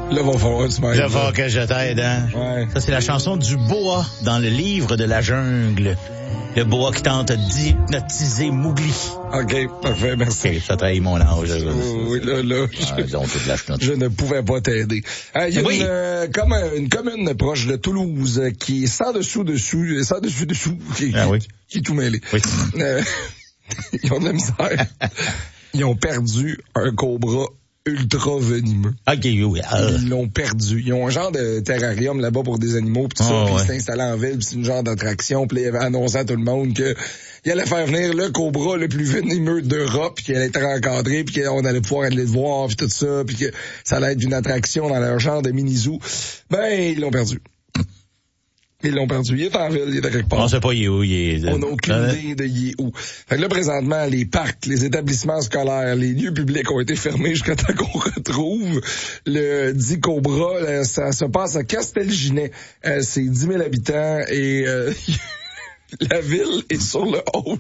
Là, va falloir que tu m'aides. Là, va falloir que je t'aide, hein? Ouais. Ça, c'est la chanson du boa dans le livre de la jungle. Le boa qui tente d'hypnotiser Mowgli. OK, parfait, merci. Okay, ça trahit mon âge. Oui, là, je ne pouvais pas t'aider. Il y a une commune proche de Toulouse qui est sans dessous, qui est tout mêlé. Oui. Ils ont de la misère. Ils ont perdu un cobra ultra venimeux. OK, oui. Ils l'ont perdu. Ils ont un genre de terrarium là-bas pour des animaux pis tout ça, puis ils s'est installé en ville, pis c'est une genre d'attraction, puis ils avaient annoncé à tout le monde que il allait faire venir le cobra le plus venimeux d'Europe, puis qu'il allait être encadré, puis qu'on allait pouvoir aller le voir, puis tout ça, puis que ça allait être une attraction dans leur genre de mini-zoo. Ben, ils l'ont perdu. Ils l'ont perdu. Il est en ville, il est à quelque part. On sait pas il est où, On n'a aucune idée de il est où. Fait que là, présentement, les parcs, les établissements scolaires, les lieux publics ont été fermés jusqu'à temps qu'on retrouve le dit cobra. Ça se passe à Castelginet. C'est 10 000 habitants et la ville est sur le haut.